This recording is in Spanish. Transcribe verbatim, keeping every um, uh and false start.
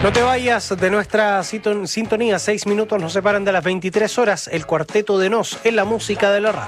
No te vayas de nuestra sintonía, seis minutos nos separan de las veintitrés horas, el Cuarteto de Nos en la música de la radio.